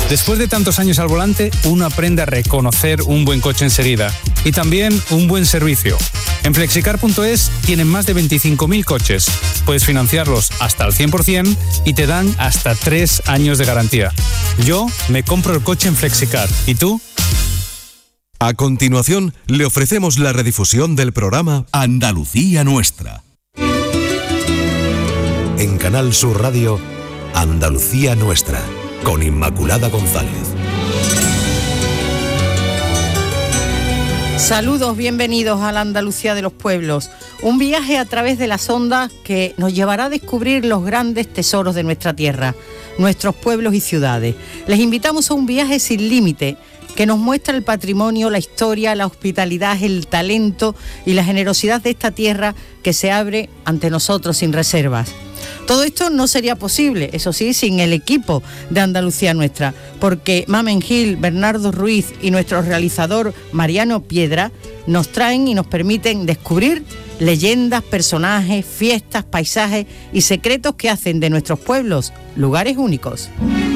Después de tantos años al volante, uno aprende a reconocer un buen coche enseguida y también un buen servicio. En Flexicar.es tienen más de 25.000 coches. Puedes financiarlos hasta el 100% y te dan hasta 3 años de garantía. Yo me compro el coche en Flexicar. ¿Y tú? A continuación, le ofrecemos la redifusión del programa Andalucía Nuestra. En Canal Sur Radio, Andalucía Nuestra, con Inmaculada González. Saludos, bienvenidos a la Andalucía de los pueblos. Un viaje a través de las ondas que nos llevará a descubrir los grandes tesoros de nuestra tierra, nuestros pueblos y ciudades. Les invitamos a un viaje sin límite que nos muestra el patrimonio, la historia, la hospitalidad, el talento y la generosidad de esta tierra que se abre ante nosotros sin reservas. Todo esto no sería posible, eso sí, sin el equipo de Andalucía Nuestra, porque Mamen Gil, Bernardo Ruiz y nuestro realizador Mariano Piedra nos traen y nos permiten descubrir leyendas, personajes, fiestas, paisajes y secretos que hacen de nuestros pueblos lugares únicos.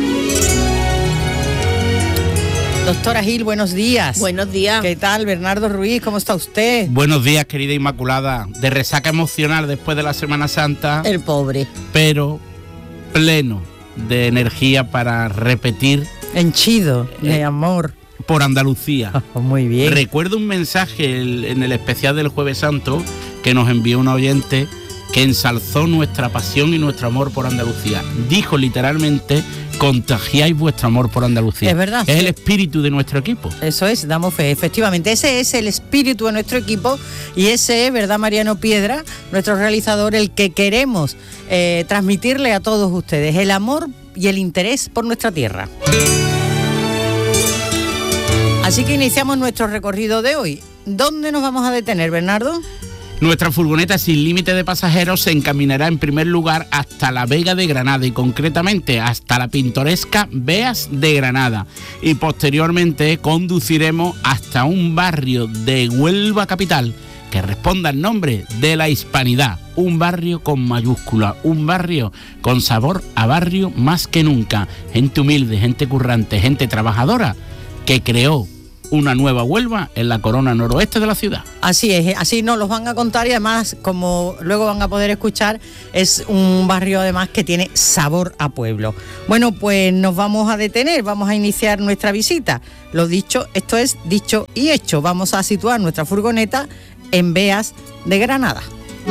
Doctora Gil, buenos días. Buenos días. ¿Qué tal, Bernardo Ruiz? ¿Cómo está usted? Buenos días, querida Inmaculada. De resaca emocional después de la Semana Santa. El pobre. Pero pleno de energía para repetir. Henchido de amor. Por Andalucía. Muy bien. Recuerdo un mensaje en el especial del Jueves Santo que nos envió un oyente que ensalzó nuestra pasión y nuestro amor por Andalucía. Dijo literalmente: contagiáis vuestro amor por Andalucía. Es verdad. Es el espíritu de nuestro equipo. Eso es, damos fe, efectivamente. Ese es el espíritu de nuestro equipo y ese es, ¿verdad, Mariano Piedra, nuestro realizador, el que queremos transmitirle a todos ustedes, el amor y el interés por nuestra tierra. Así que iniciamos nuestro recorrido de hoy. ¿Dónde nos vamos a detener, Bernardo? Nuestra furgoneta sin límite de pasajeros se encaminará en primer lugar hasta la Vega de Granada y concretamente hasta la pintoresca Beas de Granada, y posteriormente conduciremos hasta un barrio de Huelva capital que responda al nombre de la Hispanidad, un barrio con mayúscula, un barrio con sabor a barrio más que nunca, gente humilde, gente currante, gente trabajadora que creó una nueva Huelva en la corona noroeste de la ciudad. Así es, así nos los van a contar y además, como luego van a poder escuchar, es un barrio además que tiene sabor a pueblo. Bueno, pues nos vamos a detener, vamos a iniciar nuestra visita. Lo dicho, esto es dicho y hecho. Vamos a situar nuestra furgoneta en Beas de Granada.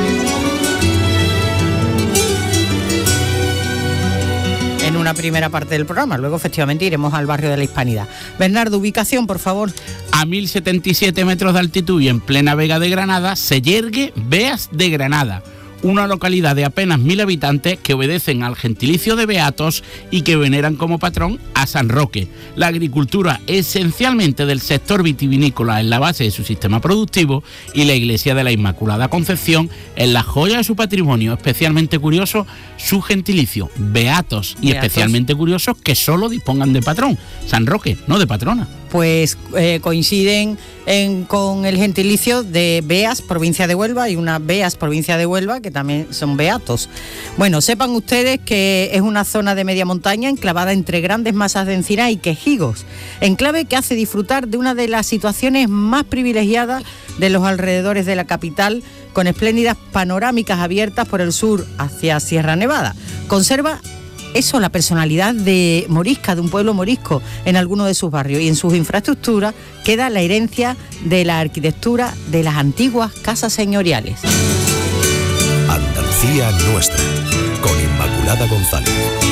En una primera parte del programa, luego efectivamente iremos al barrio de la Hispanidad. Bernardo, ubicación, por favor. A 1077 metros de altitud y en plena Vega de Granada se yergue Beas de Granada, una localidad de apenas 1000 habitantes que obedecen al gentilicio de beatos y que veneran como patrón a San Roque. La agricultura, esencialmente del sector vitivinícola, es la base de su sistema productivo y la iglesia de la Inmaculada Concepción es la joya de su patrimonio. Especialmente curioso su gentilicio, beatos, y especialmente curiosos que solo dispongan de patrón, San Roque, no de patrona. Pues coinciden con el gentilicio de Beas, provincia de Huelva, y una Beas, provincia de Huelva, que también son beatos. Bueno, sepan ustedes que es una zona de media montaña enclavada entre grandes masas de encina y quejigos, enclave que hace disfrutar de una de las situaciones más privilegiadas de los alrededores de la capital, con espléndidas panorámicas abiertas por el sur hacia Sierra Nevada. Conserva eso, la personalidad de morisca, de un pueblo morisco en alguno de sus barrios, y en sus infraestructuras queda la herencia de la arquitectura de las antiguas casas señoriales. Andalucía Nuestra, con Inmaculada González.